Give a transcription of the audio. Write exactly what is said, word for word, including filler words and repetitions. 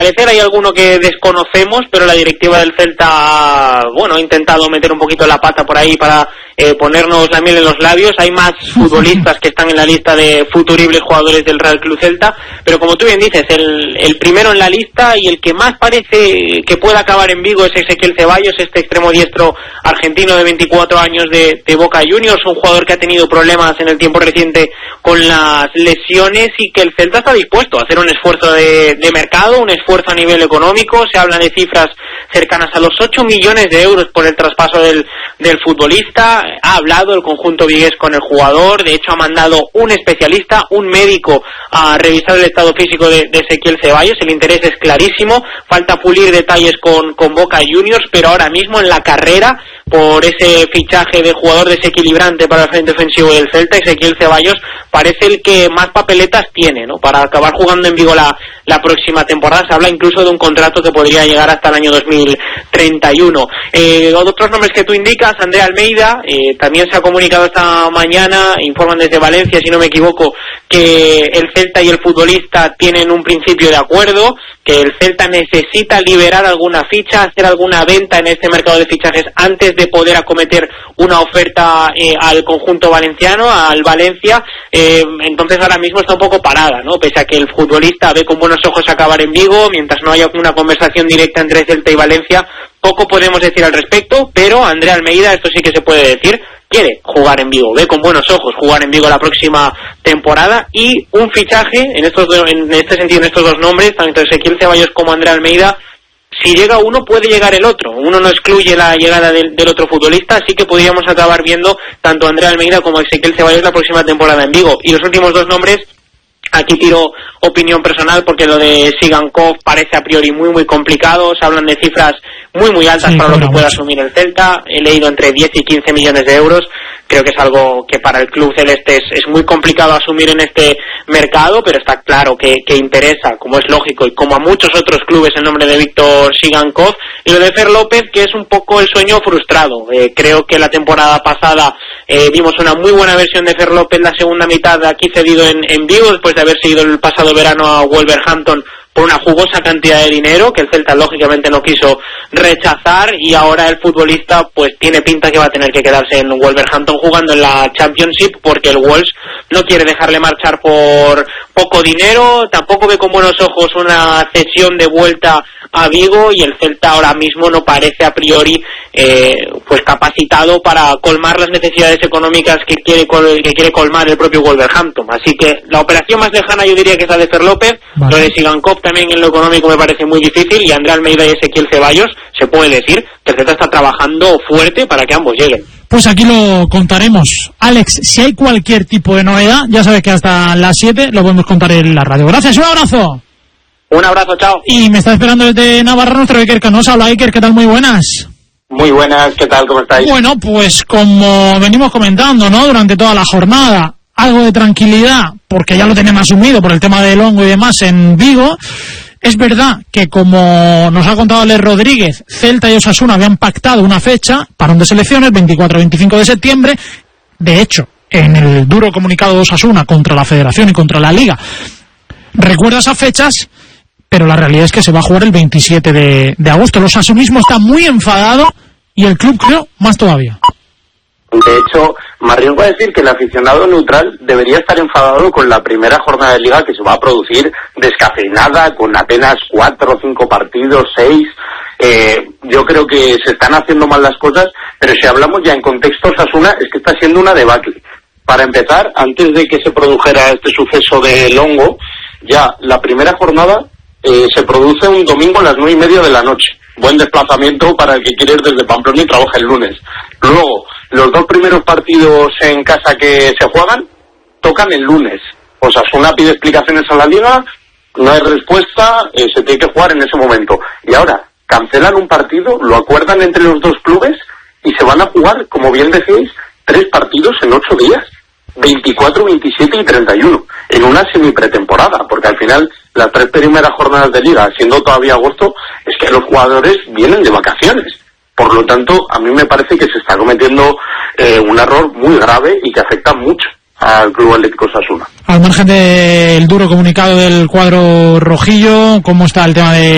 parecer hay alguno que desconocemos, pero la directiva del Celta, bueno, ha intentado meter un poquito la pata por ahí para eh, ponernos la miel en los labios. Hay más futbolistas que están en la lista de futuribles jugadores del Real Club Celta, pero como tú bien dices, el, el primero en la lista y el que más parece que pueda acabar en Vigo es Ezequiel Ceballos, este extremo diestro argentino de veinticuatro años de, de Boca Juniors, un jugador que ha tenido problemas en el tiempo reciente con las lesiones y que el Celta está dispuesto a hacer un esfuerzo de, de mercado, un esfuerzo a nivel económico. Se habla de cifras cercanas a los ocho millones de euros por el traspaso del, del futbolista. Ha hablado el conjunto vigués con el jugador, de hecho ha mandado un especialista, un médico, a revisar el estado físico de, de Ezequiel Ceballos. El interés es clarísimo, falta pulir detalles con, con Boca Juniors, pero ahora mismo en la carrera por ese fichaje de jugador desequilibrante para el frente ofensivo del Celta, Ezequiel Ceballos parece el que más papeletas tiene, ¿no?, para acabar jugando en Vigo la, la próxima temporada. Se habla incluso de un contrato que podría llegar hasta el año dos mil treinta y uno. Eh, otros nombres que tú indicas, André Almeida, eh, también se ha comunicado esta mañana, informan desde Valencia, si no me equivoco, que el Celta y el futbolista tienen un principio de acuerdo, que el Celta necesita liberar alguna ficha, hacer alguna venta en este mercado de fichajes antes de poder acometer una oferta eh, al conjunto valenciano, al Valencia. Eh, entonces ahora mismo está un poco parada, ¿no?, pese a que el futbolista ve con buenos ojos acabar en Vigo, mientras no haya una conversación directa entre Celta y Valencia, poco podemos decir al respecto, pero André Almeida, esto sí que se puede decir, quiere jugar en Vigo, ve con buenos ojos jugar en Vigo la próxima temporada, y un fichaje en estos do, en este sentido, en estos dos nombres, tanto Ezequiel Ceballos como André Almeida, si llega uno puede llegar el otro, uno no excluye la llegada del, del otro futbolista, así que podríamos acabar viendo tanto a André Almeida como a Ezequiel Ceballos la próxima temporada en Vigo. Y los últimos dos nombres, aquí tiro opinión personal porque lo de Sigankov parece a priori muy muy complicado. Se hablan de cifras muy muy altas, sí, para lo que pueda asumir el Celta. He leído entre diez y quince millones de euros. Creo que es algo que para el club celeste es, es muy complicado asumir en este mercado, pero está claro que, que interesa, como es lógico, y como a muchos otros clubes, el nombre de Víctor Sigankov. Y lo de Fer López, que es un poco el sueño frustrado. Eh, creo que la temporada pasada eh, vimos una muy buena versión de Fer López, la segunda mitad aquí cedido en, en Vigo, después de haber seguido el pasado verano a Wolverhampton por una jugosa cantidad de dinero que el Celta lógicamente no quiso rechazar, y ahora el futbolista pues tiene pinta que va a tener que quedarse en Wolverhampton jugando en la Championship, porque el Wolves no quiere dejarle marchar por poco dinero, tampoco ve con buenos ojos una cesión de vuelta a Vigo, y el Celta ahora mismo no parece a priori eh, pues capacitado para colmar las necesidades económicas que quiere que quiere colmar el propio Wolverhampton. Así que la operación más lejana yo diría que es la de Fer López. Vale. Lo de Sigankov también en lo económico me parece muy difícil, y André Almeida y Ezequiel Ceballos se puede decir que el Celta está trabajando fuerte para que ambos lleguen. Pues aquí lo contaremos. Alex, si hay cualquier tipo de novedad, ya sabes que hasta las siete lo podemos contar en la radio. Gracias, un abrazo. Un abrazo, chao. Y me está esperando desde Navarra nuestro Iker Canosa. Hola, Iker, ¿qué tal? Muy buenas. Muy buenas, ¿qué tal? ¿Cómo estáis? Bueno, pues como venimos comentando, ¿no?, durante toda la jornada, algo de tranquilidad, porque ya lo tenemos asumido por el tema del hongo y demás en Vigo. Es verdad que, como nos ha contado Alex Rodríguez, Celta y Osasuna habían pactado una fecha para un de selecciones, veinticuatro a veinticinco de septiembre. De hecho, en el duro comunicado de Osasuna contra la Federación y contra la Liga, recuerda esas fechas, pero la realidad es que se va a jugar el veintisiete de agosto. El osasunismo está muy enfadado y el club, creo, más todavía. De hecho, me arriesgo a decir que el aficionado neutral debería estar enfadado con la primera jornada de Liga, que se va a producir descafeinada, con apenas cuatro o cinco partidos, seis. Eh, yo creo que se están haciendo mal las cosas, pero si hablamos ya en contexto Osasuna, es que está siendo una debacle. Para empezar, antes de que se produjera este suceso del hongo, ya la primera jornada eh, se produce un domingo a las nueve y media de la noche. Buen desplazamiento para el que quiere ir desde Pamplona y trabaja el lunes. Luego, los dos primeros partidos en casa que se juegan tocan el lunes. Osasuna pide explicaciones a la Liga, no hay respuesta, eh, se tiene que jugar en ese momento. Y ahora, cancelan un partido, lo acuerdan entre los dos clubes y se van a jugar, como bien decís, tres partidos en ocho días. veinticuatro, veintisiete y treinta y uno, en una semipretemporada, porque al final las tres primeras jornadas de Liga, siendo todavía agosto, es que los jugadores vienen de vacaciones. Por lo tanto, a mí me parece que se está cometiendo eh, un error muy grave y que afecta mucho al Club Atlético Osasuna. Al margen del duro comunicado del cuadro rojillo, ¿cómo está el tema de